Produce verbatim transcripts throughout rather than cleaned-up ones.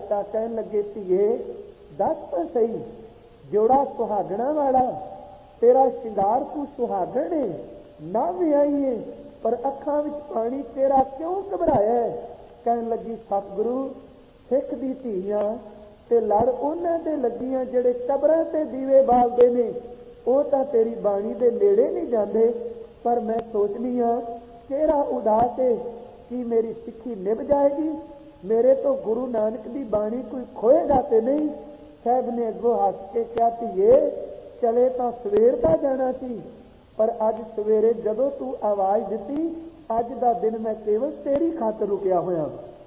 दिता। कहन लगे धीए दस तो सही, जोड़ा सुहागणा वाला तेरा श्रृंगार तू सुहागण है ना विआही है, पर अखां विच पानी तेरा क्यों घबराया है। कहन लगी सतगुरु सिख दी धीआं ते लड़ उन्हां दे लगियां जिहड़े कबरां ते दीवे बालदे ने, ਉਹ ਤਾਂ तेरी बाणी दे नेड़े नहीं जाते। पर मैं सोचनी हाँ चेहरा उदास है कि मेरी सिक्खी निभ जाएगी, मेरे तो गुरु नानक की बाणी कोई खोएगा तो नहीं। साहब ने अगों हस के कहा धीए चले तो सवेर का जाना सी, पर अज सवेरे जदों तू आवाज़ दी अज का दिन मैं केवल तेरी खातर रुकिया होया,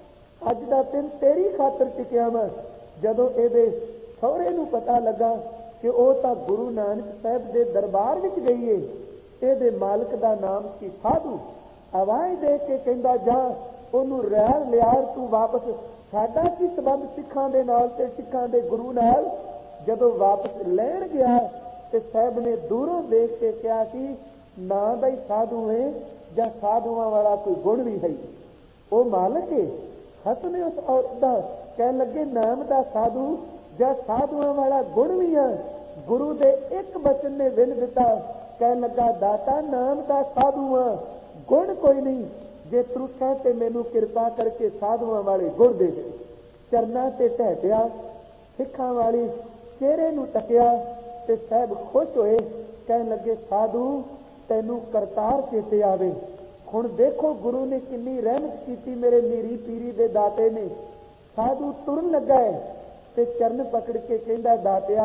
अज का दिन तेरी खातर टिकिया मैं। जदों ये सहुरे नूं पता लगा कि वह तो गुरु नानक साहब के दरबार में गई है, ये मालिक का नाम सी साधु, आवाज़ दे के कहता जा ओनू रैर लियार तू वापस, साडा की संबंध सिखां दे नाल ते सिखां दे गुरु नाल। जदों वापस लैण गया तो साहब ने दूरों देख के कहा कि ना बई साधु है या साधुआं वाला कोई गुण भी है, वो मालिक है। हसने उस औरत का कह लगे नाम का साधु या साधुआं वाला गुण भी है। गुरु दे एक बचन ने विन दिता, कह लगा दाता नाम का साधु हाँ, गुण कोई नहीं, जे त्रुठा ते मैनू किरपा करके साधुआं वाले गुण दे दे। चरना ते ढह पिया, सिखां वाली चेहरे नू तकिया ते साहब खुश होए। कह लगे साधु तैनू करतार चेते आवे, हुण देखो गुरु ने किन्नी रहमत की मेरे मीरी पीरी दे दाते ने। साधु तुरन लगा है ते चरण पकड़ के कहंदा दातिया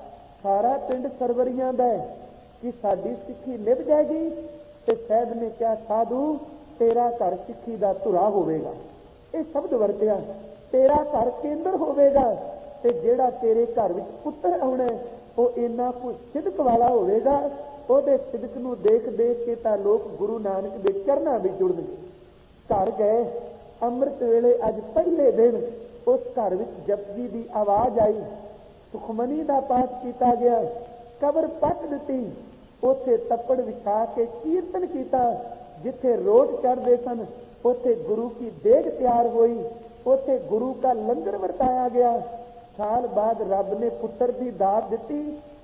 सारा पिंड सरवरियां दा है कि साडी सिक्खी निभ जाएगी। ते साहब ने कहा साधु तेरा घर सिक्खी दा धुरा होवेगा, ये शब्द वरतिया, तेरा घर केंद्र होवेगा ते जेड़ा तेरे घर विच पुत्र आउणा वो इन्ना कुछ सिदक वाला होवेगा। ਉਹਦੇ सिदक नूं देख देख के तां लोग गुरु नानक दे चरनां विच जुड़नगे। घर गए अमृत वेले अज पहले दिन उस घर विच जपजी दी आवाज़ आई, सुखमनी दा पाठ किया गया, कबर पट दी, उथे तप्पड़ विछा के कीर्तन किया, जिथे रोट चढ़ते सन उथे गुरु की देग तैयार हुई, उथे गुरु का लंगर वरताया गया। साल बाद रब ने पुत्र की दात दी,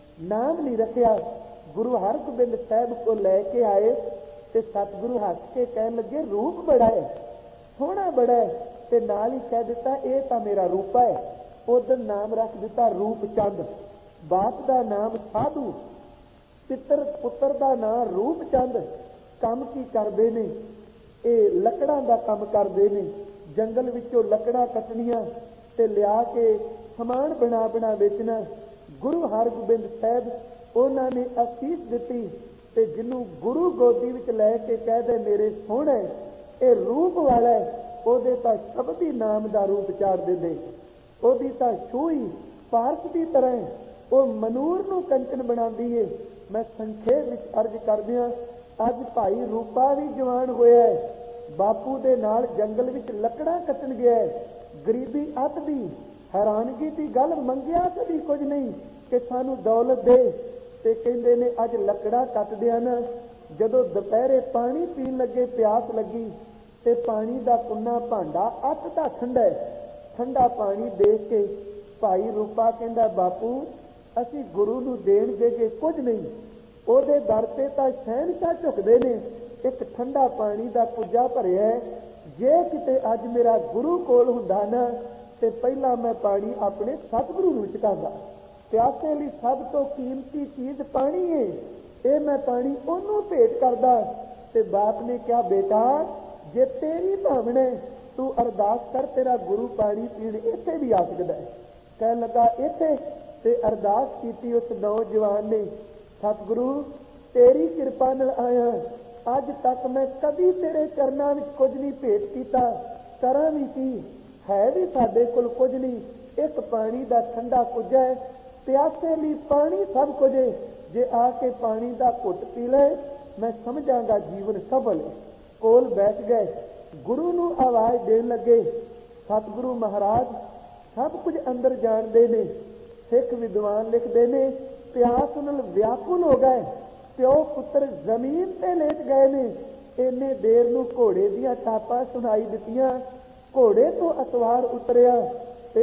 नाम नहीं रखा। गुरु हरगोबिंद साहब को लैके आए तो सतगुरु हस के कह लगे रूप बड़ा है, सोहना बड़ा है, ते नाल ही कह दिता ये तो मेरा रूप है। उधर नाम रख दिता रूप चंद, बाप का नाम साधु, पितर पुत्र का नाम रूप चंद। काम की करते ने, ये लकड़ा का काम करते ने, जंगल विचों लकड़ा कटनिया ते लिया के समान बना बना बेचना। गुरु हरगोबिंद साहब उन्होंने असीस दी ते जिन्हों गुरु गोदी विच लैके कह दे मेरे सोहणे ये रूप वाला है, ਉਹਦੇ ਤਾਂ ਸ਼ਬਦ ਹੀ नाम का रूप चाड़ देंदे, ਉਹਦੀ ਤਾਂ ਛੂਈ ਪਾਰਸ ਦੀ तरह ਉਹ ਮਨੂਰ ਨੂੰ ਕੰਚਨ ਬਣਾਉਂਦੀ ਏ। मैं संखेप विच अर्ज करदियां अज भाई रूपा भी जवान होया है, बापू दे नाल जंगल विच लकड़ा कट्टन गया है, गरीबी अत दी, हैरानगी की गल मंगिया कभी कुछ नहीं कि सानू दौलत दे, ते कहंदे ने अज लकड़ा कटदिया ना जदों दोपहरे पानी पीन लगे प्यास लगी ते पानी दा कुन्ना भांडा अत दा ठंडा है, ठंडा पानी देख के भाई रूपा कहंदा बापू असी गुरु नूं देण देगे कुछ नहीं, ਉਹਦੇ ਦਰ ਤੇ ਤਾਂ ਸ਼ਹਿਨशाह ਝੁਕਦੇ ਨੇ, ਇੱਕ ਠੰਡਾ ਪਾਣੀ ਦਾ ਕੁੱਜਾ ਭਰਿਆ, ਜੇ ਕਿਤੇ ਅੱਜ ਮੇਰਾ ਗੁਰੂ ਕੋਲ ਹੁੰਦਾ ਨਾ ਤੇ ਪਹਿਲਾਂ ਮੈਂ ਪਾਣੀ ਆਪਣੇ ਸਤਿਗੁਰੂ ਨੂੰ ਚੁਕਾਉਂਦਾ। ਪਿਆਸੇ ਲਈ ਸਭ ਤੋਂ ਕੀਮਤੀ ਚੀਜ਼ ਪਾਣੀ ਹੈ, ਇਹ ਮੈਂ ਪਾਣੀ ਉਹਨੂੰ ਭੇਟ ਕਰਦਾ। ਤੇ ਬਾਪ ਨੇ ਕਿਹਾ ਬੇਟਾ ਜੇ ਤੇਰੀ ਭਾਵਨਾ ਤੂੰ ਅਰਦਾਸ ਕਰ, ਤੇਰਾ ਗੁਰੂ ਪਾਣੀ ਪੀਣ ਇੱਥੇ ਵੀ ਆ ਸਕਦਾ ਹੈ। ਕਹਿਣ ਲੱਗਾ ਇੱਥੇ, ਤੇ ਅਰਦਾਸ ਕੀਤੀ ਉਸ ਨੌਜਵਾਨ ਨੇ, सतगुरु तेरी कृपा नाल आया, अज तक मैं कभी तेरे चरनां विच कुछ नहीं भेट कीता, करा भी की है भी साडे कोल कुछ नहीं, एक पानी दा ठंडा कुझा है, प्यासे लिए पानी सब कुछ है, जे आके पानी दा घुट पी ले मैं समझांगा जीवन सफल है। कोल बैठ गए, गुरु नूं आवाज़ देण लगे, सतगुरु महाराज सब कुछ अंदर जानते ने, सिख विद्वान लिखते ने प्यास नाल व्याकुल हो गए, प्यो पुत्र जमीन ते लेट गए ने, इन्ने देर नूं घोड़े दियां टापां सुनाई दित्तियां, घोड़े तो अतवार उतरिया,